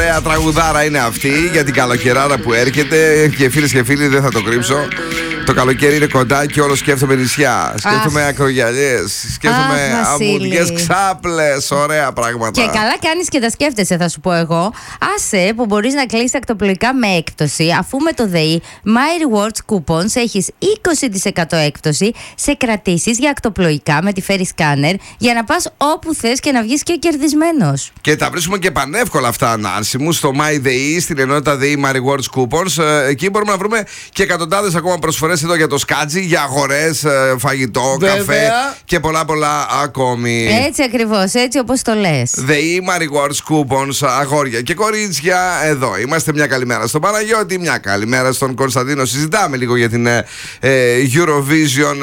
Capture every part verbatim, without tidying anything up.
ωραία τραγουδάρα είναι αυτή για την καλοκαιράρα που έρχεται. Και φίλες και φίλοι, δεν θα το κρύψω. Το καλοκαίρι είναι κοντά και όλο σκέφτομαι νησιά. Σκέφτομαι ακρογιαλιές. Σκέφτομαι αμμουδιές ξάπλες. Ωραία πράγματα. Και καλά κάνεις και τα σκέφτεσαι, θα σου πω εγώ. Άσε που μπορείς να κλείσεις ακτοπλοϊκά με έκπτωση, αφού με το ΔΕΗ My Rewards Coupons έχεις είκοσι τοις εκατό έκπτωση σε κρατήσεις για ακτοπλοϊκά με τη Ferry Scanner, για να πας όπου θες και να βγεις και κερδισμένος. Και τα βρίσκουμε και πανεύκολα αυτά, Νάνση μου, στο MyDEI, στην ενότητα ΔΕΗ My Rewards Coupons. Εκεί μπορούμε να βρούμε και εκατοντάδες ακόμα προσφορές εδώ για το σκάτζι, για αγορές, φαγητό, Βέβαια. καφέ και πολλά πολλά ακόμη. Έτσι ακριβώς, έτσι όπως το λες. ΔΕΗ My Rewards Coupons, αγόρια και κορίτσια, εδώ είμαστε. Μια καλημέρα στον Παναγιώτη, μια καλημέρα στον Κωνσταντίνο. Συζητάμε λίγο για την ε, Eurovision.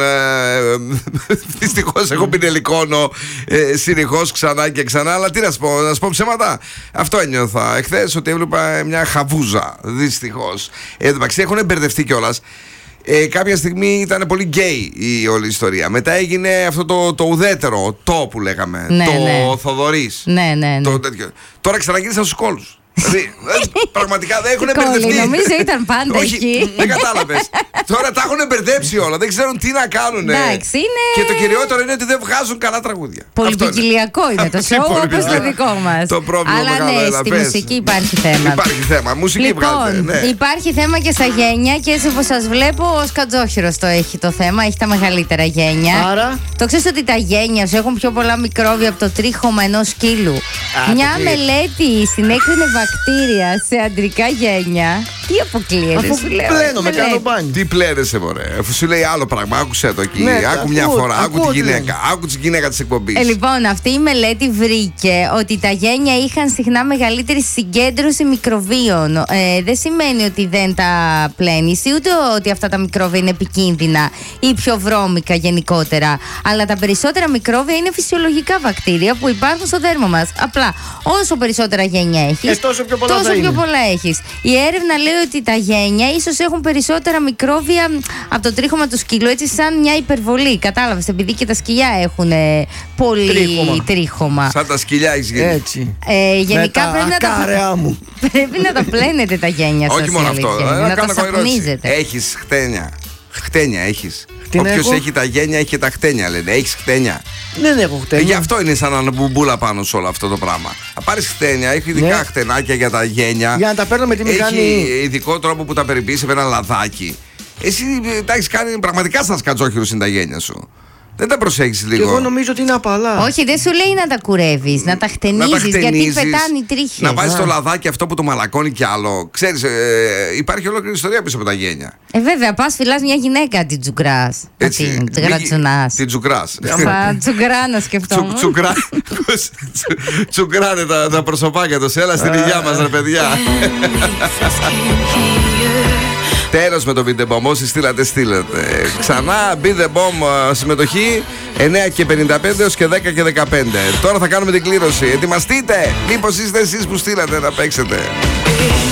Ε, Δυστυχώς έχω πινελικόνο ε, συνεχώς ξανά και ξανά. Αλλά τι να σου πω, να σου πω ψέματα. Αυτό ένιωθα εχθές, ότι έβλεπα μια χαβούζα. Δυστυχώς. Ε, εντάξει, έχουν μπερδευτεί κιόλας. Ε, κάποια στιγμή ήταν πολύ γκέι η όλη ιστορία. Μετά έγινε αυτό το, το ουδέτερο, το που λέγαμε. Ναι, το ναι. Θοδωρής. Ναι, ναι, ναι. Το τέτοιο. Τώρα ξαναγύρισαν στους κόλους. Δηλαδή, πραγματικά δεν έχουν Κόλλη, μπερδευτεί. νομίζω ήταν πάντα Όχι, εκεί. δεν κατάλαβες. Τώρα τα έχουν μπερδέψει όλα. Δεν ξέρουν τι να κάνουν. Εντάξει, είναι- Και το κυριότερο είναι ότι δεν βγάζουν καλά τραγούδια. Πολυπικιλιακό είναι το Τι show, όπως το πολυπικιλιακό. δικό μας. Το πρόβλημα Αλλά μεγάλο, ναι, έλα, στη πες. μουσική υπάρχει θέμα. Υπάρχει θέμα. Μουσική βγάζετε. Λοιπόν, Ναι. υπάρχει θέμα και στα γένια και έτσι όπως σας βλέπω, ο Σκατζόχυρος το έχει το θέμα, έχει τα μεγαλύτερα γένια. Άρα? Το ξέρεις ότι τα γένια σου έχουν πιο πολλά μικρόβια από το τρίχωμα ενός σκύλου. Α, Μια το τι. μελέτη συνέκρινε βακτήρια σε αντρικά γένια. Τι αποκλείεται, Αφού σου λέω. πλένω με μελέτη. κάνω μπάνι. Τι πλένεσαι, μωρέ. Αφού σου λέει άλλο πράγμα, άκουσε το εκεί. Ναι, άκου μια ακούω, φορά, άκου ακούω τη τι γυναίκα. Άκου τη γυναίκα τη εκπομπή. Ε, λοιπόν, αυτή η μελέτη βρήκε ότι τα γένια είχαν συχνά μεγαλύτερη συγκέντρωση μικροβίων. Ε, δεν σημαίνει ότι δεν τα πλένεις, ούτε ότι αυτά τα μικρόβια είναι επικίνδυνα ή πιο βρώμικα γενικότερα. Αλλά τα περισσότερα μικρόβια είναι φυσιολογικά βακτήρια που υπάρχουν στο δέρμα μας. Απλά, όσο περισσότερα γένια έχεις, Ε, τόσο πιο πολλά τόσο θα πιο είναι. πολλά έχεις. Η έρευνα λέει ότι τα γένια ίσως έχουν περισσότερα μικρόβια από το τρίχωμα του σκύλου, έτσι σαν μια υπερβολή. Κατάλαβες, επειδή και τα σκυλιά έχουν ε, πολύ Τρίχωμα. τρίχωμα. Σαν τα σκυλιά έχει γίνει. Έτσι. Ε, γενικά με πρέπει να, τα τα... ακάρεα μου. πρέπει να τα πλένετε τα γένια σας. Όχι μόνο η αυτό. αλήθεια είναι. Να Να τα κάνω εγώ ερώτηση. σαπνίζετε. Έχει χτένια. Χτένια έχει. Χτένια Όποιο έχω? έχει τα γένια έχει και τα χτένια, λένε. Έχει χτένια. Δεν έχω Ε, χτένια. γι' αυτό είναι σαν να μπουμπούλα πάνω σε όλο αυτό το πράγμα. Να πάρει χτένια, έχει ειδικά Ναι. χτενάκια για τα γένια. Για να τα παίρνω με τη μηχανή. Έχει ειδικό τρόπο που τα περιποιήσει με ένα λαδάκι. Εσύ ε, τα έχει κάνει πραγματικά σαν σκατζόχυρος είναι τα γένια σου. Δεν τα προσέχεις Και λίγο. εγώ νομίζω ότι είναι απαλά. Όχι, δεν σου λέει να τα κουρεύεις, να τα Να τα χτενίζεις, γιατί χτενίζεις, πετάνε οι τρίχες. να βάζεις Α. το λαδάκι αυτό που το μαλακώνει κι άλλο. Ξέρεις, ε, υπάρχει ολόκληρη ιστορία πίσω από τα γένια. Ε, βέβαια, πας φυλάς μια γυναίκα, την τζουγκράς. Να την τζγρατσουνάς. Την τζουγκράς. Θα τζουγκρά να σκεφτόμουν. Τσουγκρά. Τσουγκράνε τα, τα προσωπάκια τους. Έλα στην υγειά μας, ρε παιδιά. Τέλος με το Beat the Bomb. Όσοι στείλατε, στείλατε. Ξανά Beat the Bomb συμμετοχή εννιά και πενήντα πέντε έως και δέκα και δεκαπέντε. Τώρα θα κάνουμε την κλήρωση. Ετοιμαστείτε. Μήπως είστε εσείς που στείλατε να παίξετε.